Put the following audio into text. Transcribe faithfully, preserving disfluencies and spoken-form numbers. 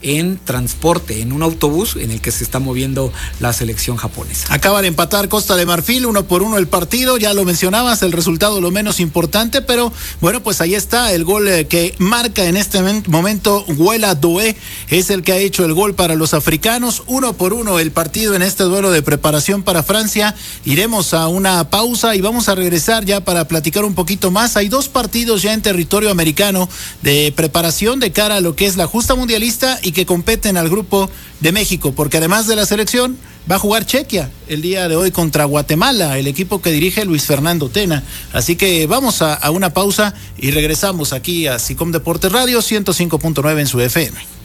en transporte, en un autobús en el que se está moviendo la selección japonesa. Acaba de empatar Costa de Marfil, uno por uno el partido, ya lo mencionabas, el resultado lo menos importante, pero bueno, pues ahí está el gol que marca en este momento Huela Doué, es el que ha hecho el gol para los africanos, uno por uno el partido en este duelo de preparación para Francia. Iremos a una pausa y vamos a regresar ya para platicar un poquito más. Hay dos partidos ya en territorio americano de preparación de cara a lo que es la justa mundialista y que competen al grupo de México, porque además de la selección va a jugar Chequia el día de hoy contra Guatemala, el equipo que dirige Luis Fernando Tena. Así que vamos a, a una pausa y regresamos aquí a SICOM Deportes Radio ciento cinco punto nueve en su F M.